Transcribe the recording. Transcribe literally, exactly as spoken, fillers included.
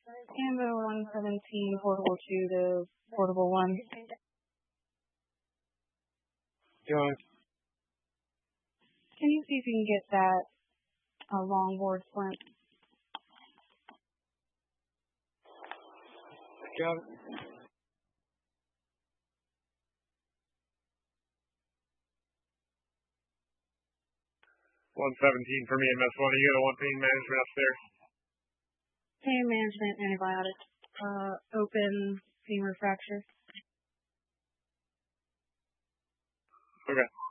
Canada one seventeen, portable two to portable one. John. Can you see if you can get that uh, longboard splint? Got it. one seventeen for me in M S one. Are you going to want pain management upstairs? Pain management, antibiotic, uh, open femur fracture. Okay.